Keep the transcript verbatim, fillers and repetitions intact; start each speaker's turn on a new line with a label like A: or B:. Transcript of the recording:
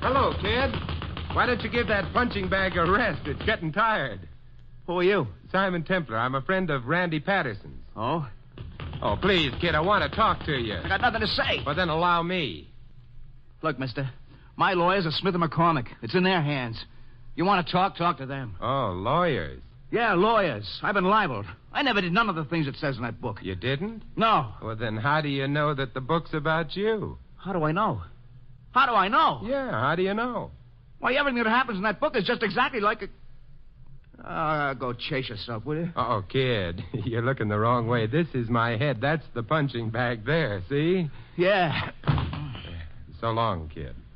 A: Hello, kid. Why don't you give that punching bag a rest? It's getting tired.
B: Who are you?
A: Simon Templar. I'm a friend of Randy Patterson's.
B: Oh?
A: Oh, please, kid, I want to talk to you.
B: I got nothing to say.
A: Well, then allow me.
B: Look, mister, my lawyers are Smith and McCormick. It's in their hands. You want to talk, talk to them.
A: Oh, lawyers.
B: Yeah, lawyers. I've been libeled. I never did none of the things it says in that book.
A: You didn't?
B: No.
A: Well, then how do you know that the book's about you?
B: How do I know? How do I know?
A: Yeah, how do you know?
B: Why, everything that happens in that book is just exactly like it. Uh, go chase yourself, will you?
A: Oh, kid, you're looking the wrong way. This is my head. That's the punching bag there, see?
B: Yeah.
A: So long, kid.